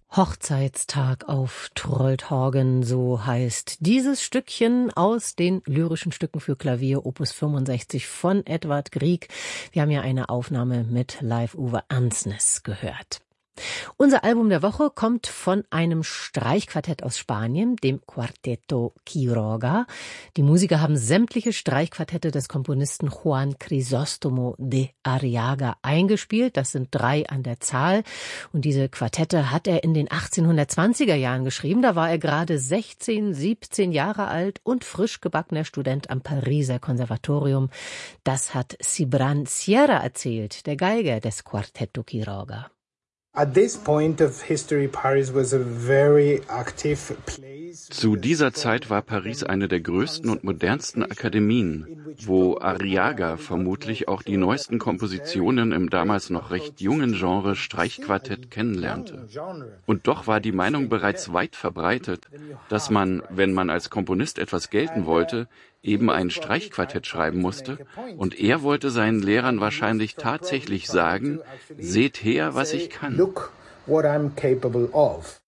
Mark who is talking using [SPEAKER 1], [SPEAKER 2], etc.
[SPEAKER 1] Hochzeitstag auf Trollthagen, so heißt dieses Stückchen aus den lyrischen Stücken für Klavier Opus 65 von Edvard Grieg. Wir haben ja eine Aufnahme mit Leif-Ove Ansnes gehört. Unser Album der Woche kommt von einem Streichquartett aus Spanien, dem Quarteto Quiroga. Die Musiker haben sämtliche Streichquartette des Komponisten Juan Crisóstomo de Arriaga eingespielt. Das sind 3 an der Zahl. Und diese Quartette hat er in den 1820er Jahren geschrieben. Da war er gerade 16, 17 Jahre alt und frisch gebackener Student am Pariser Konservatorium. Das hat Cibran Sierra erzählt, der Geiger des Quarteto Quiroga.
[SPEAKER 2] Zu dieser Zeit war Paris eine der größten und modernsten Akademien, wo Arriaga vermutlich auch die neuesten Kompositionen im damals noch recht jungen Genre Streichquartett kennenlernte. Und doch war die Meinung bereits weit verbreitet, dass man, wenn man als Komponist etwas gelten wollte, eben ein Streichquartett schreiben musste, und er wollte seinen Lehrern wahrscheinlich tatsächlich sagen: Seht her, was ich kann.
[SPEAKER 3] Look what I'm capable of.